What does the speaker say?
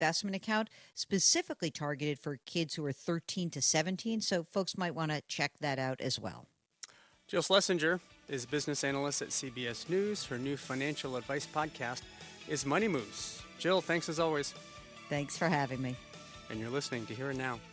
investment account specifically targeted for kids who are 13 to 17. So folks might want to check that out as well. Jill Schlesinger is business analyst at CBS News. Her new financial advice podcast is Money Moves. Jill, thanks as always. Thanks for having me. And you're listening to Here and Now.